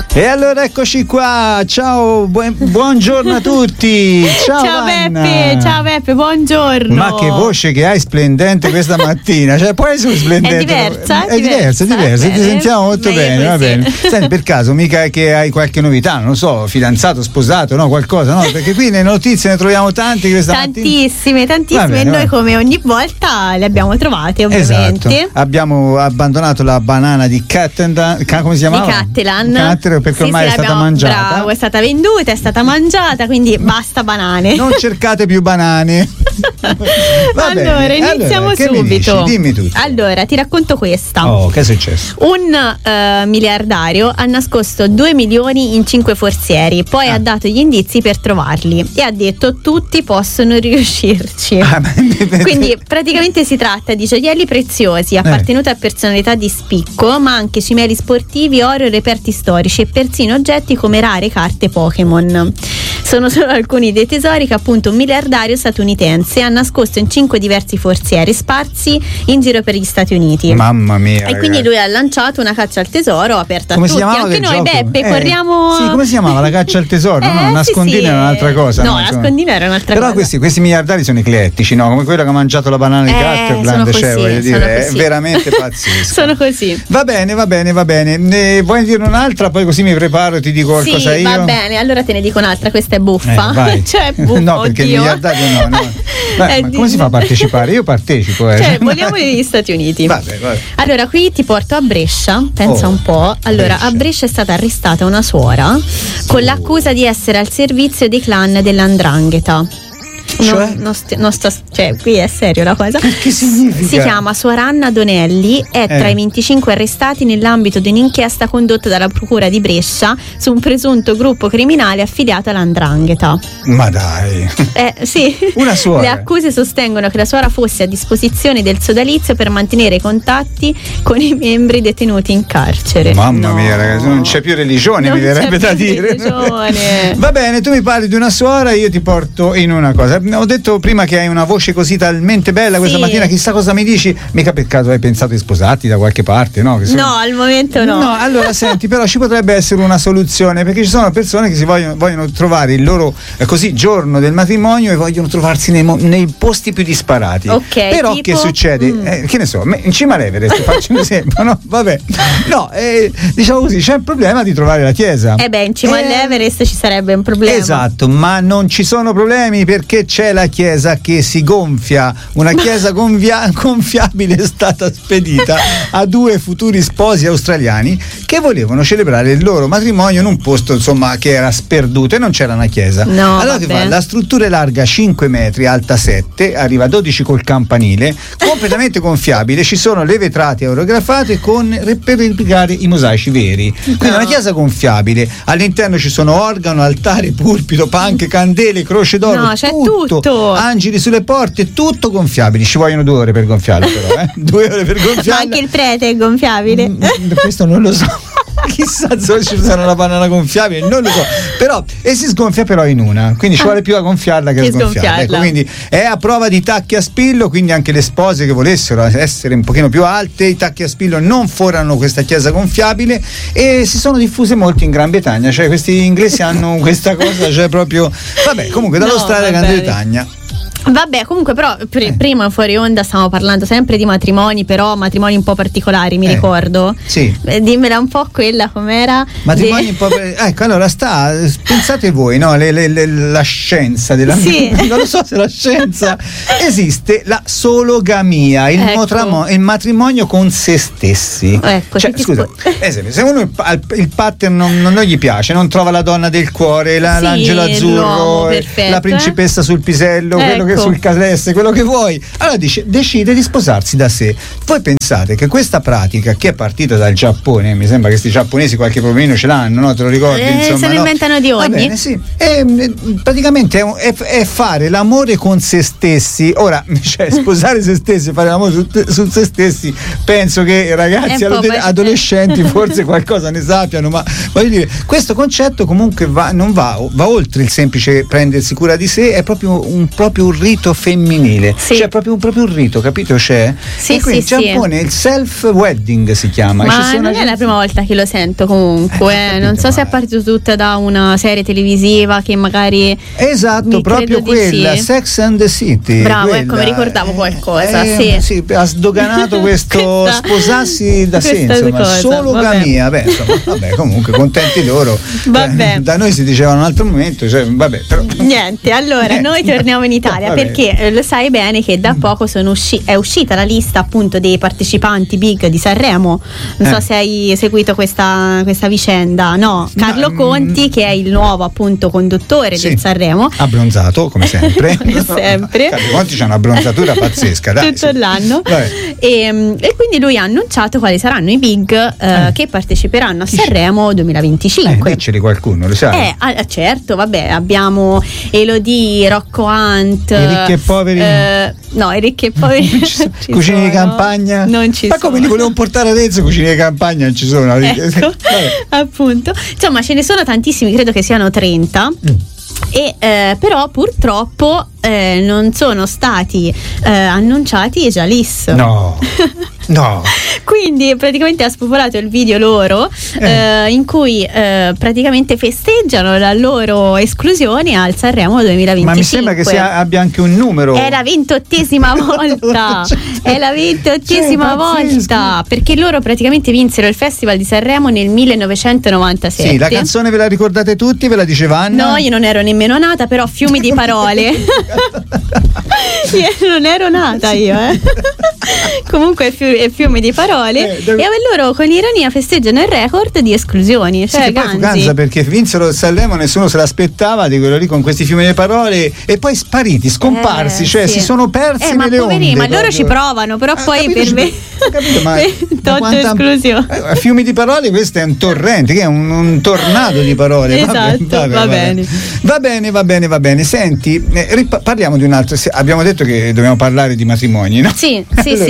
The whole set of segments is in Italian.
E allora eccoci qua, ciao, buongiorno a tutti. Ciao Beppe, buongiorno. Ma che voce che hai splendente questa mattina, cioè puoi essere splendente. È diversa. Ti sentiamo molto bene, va bene. Senti, per caso mica è che hai qualche novità, non lo so, fidanzato, sposato, no, qualcosa, no? Perché qui nelle notizie ne troviamo tanti questa tantissime, bene, e noi come ogni volta le abbiamo trovate, ovviamente. Esatto. Abbiamo abbandonato la banana di come si chiamava? Di Cattelan. Perché ormai è stata mangiata. Bravo, è stata venduta, è stata mangiata, quindi basta banane. Non cercate più banane. Allora, iniziamo subito. Dimmi tutto. Allora, ti racconto questa. Oh, che è successo? Un miliardario ha nascosto 2 milioni in 5 forzieri, poi ha dato gli indizi per trovarli e ha detto tutti possono riuscirci. Quindi praticamente si tratta di gioielli preziosi appartenuti a personalità di spicco, ma anche cimeli sportivi, oro e reperti storici e persino oggetti come rare carte Pokémon. Sono solo alcuni dei tesori che appunto un miliardario statunitense ha nascosto in 5 diversi forzieri sparsi in giro per gli Stati Uniti. Mamma mia. E quindi lui ha lanciato una caccia al tesoro aperta come a tutti. Anche noi, gioco? Beppe, corriamo. Sì, come si chiamava la caccia al tesoro? No, nascondino era un'altra cosa. No, nascondino era un'altra cosa. Però questi miliardari sono eclettici, no? Come quello che ha mangiato la banana di Cattelan, cioè, voglio dire, è veramente pazzesco. Sono così. Va bene. Vuoi dire un'altra? Poi così mi preparo e ti dico qualcosa io. Va bene, allora te ne dico un'altra, questa è buffa. Cioè, buffa, no, perché il miliardario no. Ma come si fa a partecipare? Io partecipo. Cioè, vogliamo negli Stati Uniti. Vabbè. Allora, qui ti porto a Brescia, pensa un po'. Allora, a Brescia è stata arrestata una suora con l'accusa di essere al servizio dei clan dell''ndrangheta. Cioè, qui è serio la cosa. Che significa? Si chiama Suor Anna Donelli, è tra i 25 arrestati nell'ambito di un'inchiesta condotta dalla procura di Brescia su un presunto gruppo criminale affiliato all''ndrangheta. Ma dai. Sì. Una suora. Le accuse sostengono che la suora fosse a disposizione del sodalizio per mantenere i contatti con i membri detenuti in carcere. Mamma mia, ragazzi, non c'è più religione, mi verrebbe da dire. Va bene, tu mi parli di una suora, io ti porto in una cosa. Ho detto prima che hai una voce così talmente bella questa mattina, chissà cosa mi dici. Mica per caso hai pensato di sposarti da qualche parte, no? No, al momento no. No, allora senti, però ci potrebbe essere una soluzione, perché ci sono persone che si vogliono trovare il loro giorno del matrimonio e vogliono trovarsi nei posti più disparati. Ok. Però tipo? che succede? Che ne so, in cima all'Everest, faccio un esempio, no? Vabbè. No, diciamo così, c'è il problema di trovare la chiesa. In cima all'Everest ci sarebbe un problema. Esatto, ma non ci sono problemi perché c'è la chiesa che si gonfia. Una chiesa gonfiabile è stata spedita a 2 futuri sposi australiani che volevano celebrare il loro matrimonio in un posto insomma che era sperduto e non c'era una chiesa. Allora che fa? La struttura è larga 5 metri, alta 7, arriva a 12 col campanile, completamente gonfiabile, ci sono le vetrate aerografate per replicare i mosaici veri. Quindi una chiesa gonfiabile, all'interno ci sono organo, altare, pulpito, panche, candele, croce d'oro, c'è tutto. Angeli sulle porte, tutto gonfiabili. Ci vogliono 2 ore per gonfiarlo, però 2 ore per gonfiarlo. Ma anche il prete è gonfiabile. Questo non lo so. Chissà se ci sarà una banana gonfiabile, non lo so. Però si sgonfia però in una, quindi ci vuole più a gonfiarla che a sgonfiarla. Ecco, quindi è a prova di tacchi a spillo, quindi anche le spose che volessero essere un pochino più alte, i tacchi a spillo non forano questa chiesa gonfiabile e si sono diffuse molto in Gran Bretagna, cioè questi inglesi hanno questa cosa, cioè proprio comunque dall'Australia Gran Bretagna. Vabbè, comunque però prima fuori onda stavamo parlando sempre di matrimoni, però matrimoni un po' particolari, mi ricordo. Sì. Dimmela un po' quella com'era. Matrimoni un po'. Ecco, allora pensate voi, no? La scienza della. Sì. Non lo so se la scienza esiste la sologamia, il matrimonio con se stessi. Ecco, cioè, scusa, esempio, se uno il pattern non gli piace, non trova la donna del cuore, l'angelo azzurro, perfetto, la principessa sul pisello, quello che sul calesse, quello che vuoi, allora decide di sposarsi da sé. Voi pensate che questa pratica, che è partita dal Giappone, mi sembra che questi giapponesi qualche problemino ce l'hanno, no? Te lo ricordi? Insomma, se ne inventano di ogni. Va bene, sì. Praticamente è fare l'amore con se stessi. Ora, cioè, sposare se stessi e fare l'amore su se stessi, penso che ragazzi adolescenti forse qualcosa ne sappiano, ma voglio dire, questo concetto comunque va oltre il semplice prendersi cura di sé, è proprio un rito femminile, sì. Cioè proprio un rito, capito? C'è? Sì, e quindi sì, in Giappone il self-wedding si chiama. Ma non è la prima volta che lo sento comunque, capito, non so se è partito tutta da una serie televisiva che magari... Esatto, proprio quella, sì. Sex and the City. Bravo, quella, ecco, mi ricordavo qualcosa, sì, ha sdoganato questo sposarsi da sé, insomma, sologamia. Beh, insomma, vabbè, comunque contenti loro. Da noi si diceva in un altro momento, cioè, vabbè, però... Niente, allora noi torniamo in Italia perché lo sai bene che da poco è uscita la lista appunto dei partecipanti big di Sanremo. Non so se hai seguito questa vicenda. No, Carlo Conti, che è il nuovo appunto conduttore del Sanremo, abbronzato come sempre. Carlo Conti c'ha una bronzatura pazzesca, dai, tutto l'anno. E quindi lui ha annunciato quali saranno i big che parteciperanno a Sanremo 2025. Diceli qualcuno, lo sai? Certo, vabbè, abbiamo Elodie, Rocco Hunt, i ricchi e poveri. No, i ricchi e poveri Cucine di campagna non ci ma sono. come li volevo portare adesso, cucine di campagna non ci sono. Ecco, appunto, insomma ce ne sono tantissimi, credo che siano 30. E però purtroppo non sono stati annunciati i Jalis. No. Quindi praticamente ha spopolato il video loro in cui praticamente festeggiano la loro esclusione al Sanremo 2025. Ma mi sembra che abbia anche un numero. È la 28ª volta. È la 28ª volta. Perché loro praticamente vinsero il Festival di Sanremo nel 1997. Sì, la canzone ve la ricordate tutti? Ve la diceva Anna? No, io non ero nemmeno nata, però fiumi di parole. Io non ero nata io. Comunque è fiume di parole. E loro con ironia festeggiano il record di esclusioni. Cioè Ganza, perché vinsero il Sanremo, nessuno se l'aspettava di quello lì con questi fiumi di parole e poi spariti, scomparsi, cioè si sono persi nelle onde. Ma loro ci provano, però poi per me esclusione. Fiumi di parole, questo è un torrente, che è un tornado di parole. Esatto, va bene. Senti, parliamo di un altro. Abbiamo detto che dobbiamo parlare di matrimoni, no? Sì.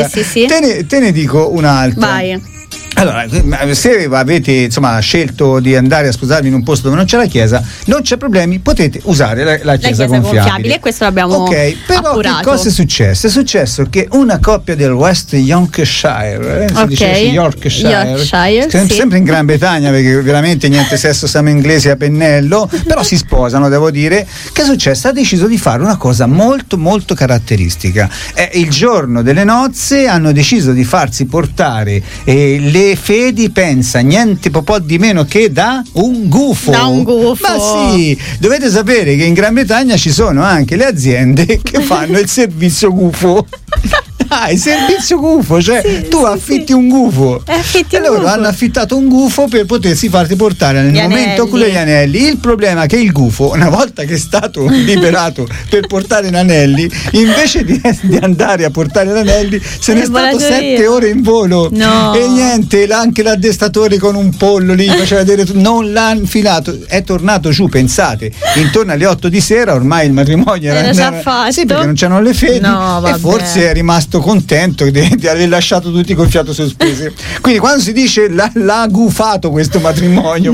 Te ne dico un'altra. Vai. Allora, se avete scelto di andare a sposarvi in un posto dove non c'è la chiesa, non c'è problemi, potete usare la chiesa gonfiabile. E questo l'abbiamo però appurato. Che cosa è successo? È successo che una coppia del West Yorkshire, si dice Yorkshire, sempre in Gran Bretagna, perché veramente niente sesso, siamo inglesi a pennello, però si sposano, devo dire. Che è successo? Ha deciso di fare una cosa molto molto caratteristica. Il giorno delle nozze hanno deciso di farsi portare le fedi, pensa, niente po' di meno che da un gufo. Ma sì, dovete sapere che in Gran Bretagna ci sono anche le aziende che fanno il servizio gufo. Il servizio gufo, cioè tu affitti un gufo. E loro hanno affittato un gufo per potersi farti portare nel momento con gli anelli. Il problema è che il gufo, una volta che è stato liberato per portare gli anelli, invece di andare a portare gli anelli, se n'è stato 7 ore in volo. E niente, anche l'addestatore con un pollo lì faceva vedere, non l'ha infilato, è tornato giù, pensate, intorno alle 8 di sera, ormai il matrimonio era già fatto. Sì, perché non c'erano le fedi, e forse è rimasto contento di aver lasciato tutti col fiato sospeso. Quindi quando si dice l'ha gufato questo matrimonio,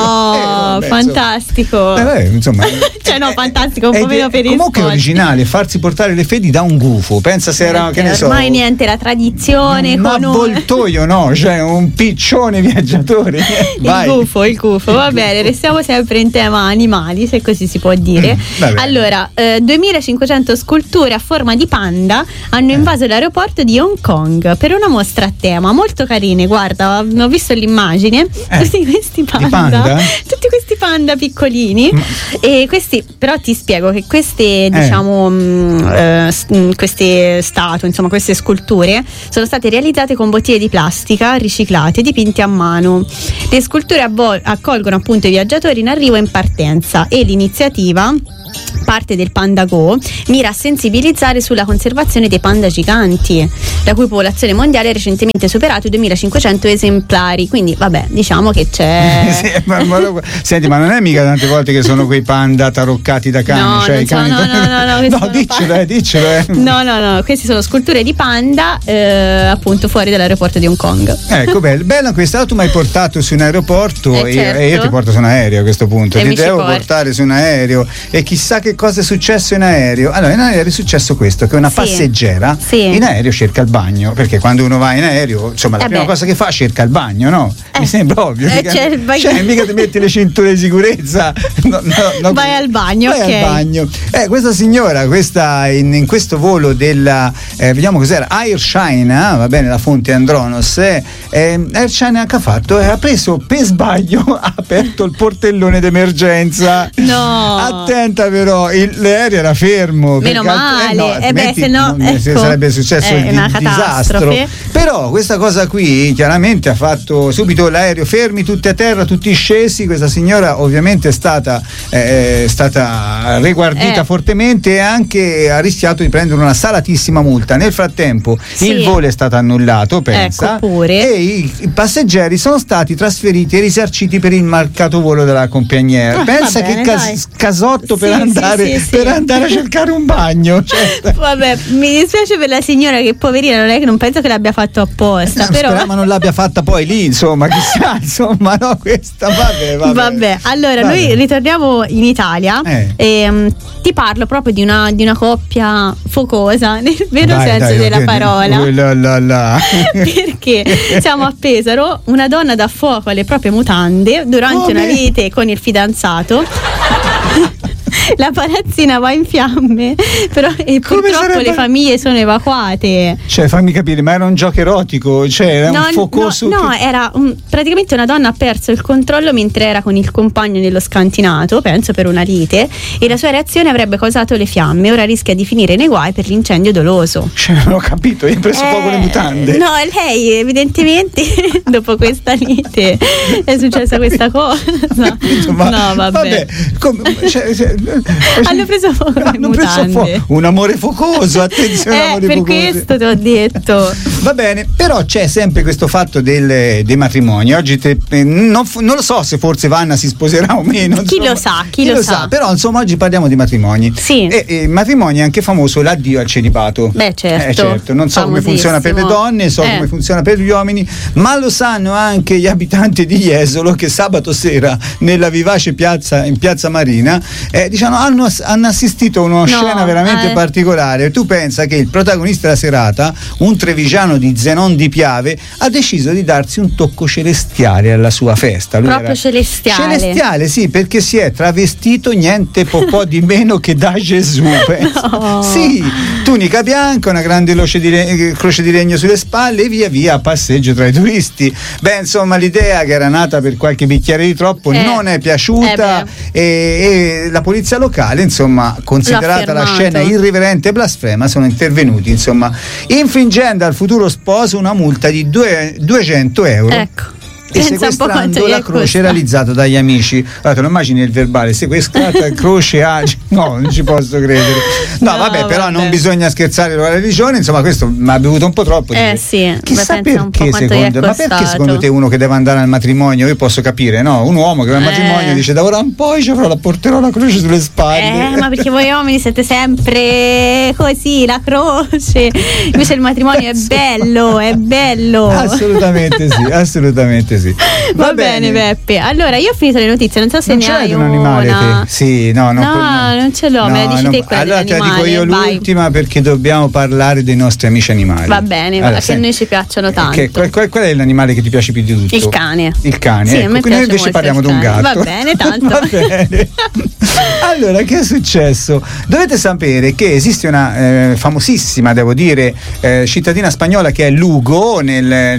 fantastico. Insomma, fantastico, un po' meno per il comunque è originale farsi portare le fedi da un gufo. Pensa se era, che ne so, ormai niente, la tradizione, un avvoltoio, cioè un piccione viaggiatore. Il gufo, va bene, restiamo sempre in tema animali, se così si può dire. Allora, 2500 sculture a forma di panda hanno invaso l'aeroporto di Hong Kong per una mostra a tema, molto carine. Guarda, ho visto l'immagine, tutti questi panda piccolini. E questi, però ti spiego che queste queste statue, insomma queste sculture sono state realizzate con bottiglie di plastica riciclate dipinte a mano. Le sculture accolgono appunto i viaggiatori in arrivo e in partenza, e l'iniziativa, parte del Panda Go, mira a sensibilizzare sulla conservazione dei panda giganti, la cui popolazione mondiale ha recentemente superato i 2500 esemplari. Quindi vabbè, diciamo che c'è Senti, ma non è mica tante volte che sono quei panda taroccati da cani? Diccelo. No, questi sono sculture di panda appunto fuori dall'aeroporto di Hong Kong. Ecco, bella questa. Tu mi hai portato su un aeroporto, certo. e io ti porto su un aereo a questo punto, ti devo portare su un aereo, e chissà che che cosa è successo in aereo? Allora, in aereo è successo questo, che una passeggera in aereo cerca il bagno, perché quando uno va in aereo, insomma, la prima cosa che fa cerca il bagno, no? Mi sembra ovvio. Mica ti metti le cinture di sicurezza. Vai al bagno, al bagno. Questa signora, in questo volo della vediamo cos'era, Air China, va bene, la fonte Andronos, Air China che ha fatto? Ha preso per sbaglio, ha aperto il portellone d'emergenza. No. Attenta però, l'aereo era fermo. Meno male. Se no sarebbe successo il disastro. Però questa cosa qui chiaramente ha fatto subito l'aereo fermi, tutti a terra, tutti scesi. Questa signora ovviamente è stata riguardita fortemente e anche ha rischiato di prendere una salatissima multa. Nel frattempo il volo è stato annullato, pensa, e i passeggeri sono stati trasferiti e risarciti per il mancato volo della compagnia. Pensa che casotto per andare a cercare un bagno. Certo. Vabbè, mi dispiace per la signora, che poverina, non penso che l'abbia fatto apposta, però ma non l'abbia fatta poi lì, insomma, chissà, insomma, no, questa vabbè. Allora, noi ritorniamo in Italia e ti parlo proprio di una coppia focosa, nel vero senso della parola. Perché siamo a Pesaro, una donna dà fuoco alle proprie mutande durante una lite con il fidanzato. La palazzina va in fiamme, però purtroppo le famiglie sono evacuate. Cioè, fammi capire, ma era un gioco erotico? Cioè, era un focoso? No, era praticamente una donna ha perso il controllo mentre era con il compagno nello scantinato, penso per una lite, e la sua reazione avrebbe causato le fiamme. Ora rischia di finire nei guai per l'incendio doloso. Cioè, non ho capito, hai preso fuoco le mutande. No, lei evidentemente dopo questa lite è successa questa cosa. No, vabbè. Hanno preso fuoco le mutande. Un amore focoso, attenzione, amore per focoso. Questo ti ho detto. Va bene, però c'è sempre questo fatto dei matrimoni. Oggi non lo so se forse Vanna si sposerà o meno. Chi lo sa. Però insomma oggi parliamo di matrimoni. Sì. E matrimoni è anche famoso l'addio al celibato. Beh, certo. Non so come funziona per le donne, so come funziona per gli uomini, ma lo sanno anche gli abitanti di Jesolo, che sabato sera nella vivace piazza Marina hanno assistito a una scena veramente particolare. Tu pensa che il protagonista della serata, un trevigiano di Zenon di Piave, ha deciso di darsi un tocco celestiale alla sua festa. Lui proprio celestiale? Celestiale, sì, perché si è travestito niente po' di meno che da Gesù. No. Sì, tunica bianca, una grande croce di legno sulle spalle e via via a passeggio tra i turisti. Beh, insomma, l'idea, che era nata per qualche bicchiere di troppo, non è piaciuta e la polizia locale, insomma, considerata la scena irriverente e blasfema, sono intervenuti, insomma, infliggendo al futuro sposo una multa di 200 euro. Ecco. E sequestrando la croce realizzata dagli amici. Allora, te lo immagini il verbale, sequestrata croce no, non ci posso credere. No, vabbè, però non bisogna scherzare con la religione, insomma, questo mi ha bevuto un po' troppo. Sì. Chissà perché secondo te uno che deve andare al matrimonio, io posso capire, no? Un uomo che va al matrimonio dice da ora in poi porterò la croce sulle spalle. Ma perché voi uomini siete sempre così, la croce. Invece il matrimonio è bello. Assolutamente sì. Va bene, Beppe. Allora, io ho finito le notizie, non so se ne hai un animale te? Sì, no, non ce l'ho, me la dici te quella. Allora te la dico io l'ultima, perché dobbiamo parlare dei nostri amici animali. Va bene, che a noi ci piacciono tanto. Qual è l'animale che ti piace più di tutto? Il cane. Sì, ecco, noi invece parliamo di un gatto. Va bene, tanto. Va bene. Allora, che è successo? Dovete sapere che esiste una famosissima, devo dire, cittadina spagnola che è Lugo, nella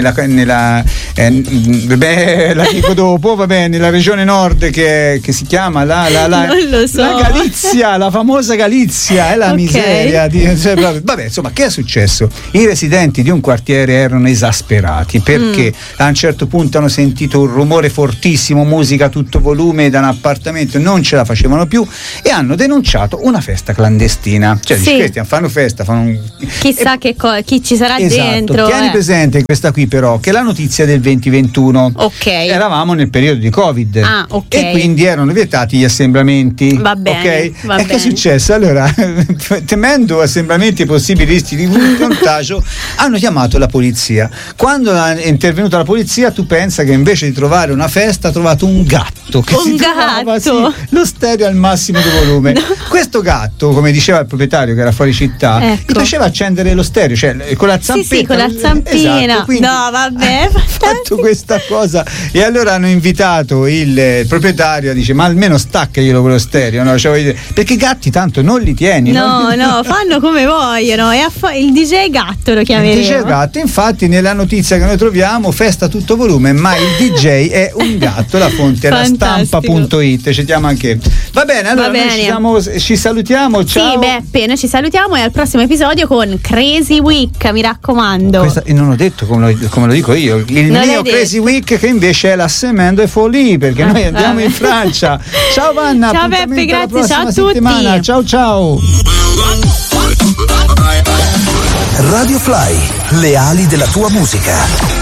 la dico dopo, va bene, nella regione nord che si chiama non lo so. La Galizia, la famosa Galizia, è la miseria vabbè, insomma, che è successo? I residenti di un quartiere erano esasperati perché a un certo punto hanno sentito un rumore fortissimo, musica a tutto volume da un appartamento, non ce la facevano più e hanno denunciato una festa clandestina. Cioè, questi fanno festa, chissà chi ci sarà dentro. Tieni presente questa qui, però, che è la notizia del 2021. Ok. Eravamo nel periodo di Covid. Ok. E quindi erano vietati gli assembramenti. Va bene. Ok? Che è successo? Allora, temendo assembramenti e possibili rischi di contagio, hanno chiamato la polizia. Quando è intervenuta la polizia, tu pensa che invece di trovare una festa ha trovato un gatto che trovava, lo stereo al massimo di volume. No. Questo gatto, come diceva il proprietario che era fuori città, gli piaceva accendere lo stereo, cioè con la zampetta. Sì, con la zampina. Esatto, no, vabbè, ha fatto questa cosa e allora hanno invitato il proprietario, dice ma almeno staccaglielo quello stereo, no? Cioè, perché i gatti tanto non li tieni. No, fanno come vogliono. E il DJ gatto lo chiameremo. Il DJ gatto, infatti nella notizia che noi troviamo festa tutto volume, ma il DJ è un gatto, la fonte è la stampa.it, citiamo anche. Va bene, allora noi ci salutiamo, ciao. Sì, Beppe, noi ci salutiamo e al prossimo episodio con Crazy Week, mi raccomando. Non ho detto come lo dico io, il mio Crazy Week che invece è la Semaine de Folie, perché noi andiamo in Francia. Ciao Vanna, ciao Beppe, grazie, ciao a settimana. tutti. Ciao. Radio Fly, le ali della tua musica.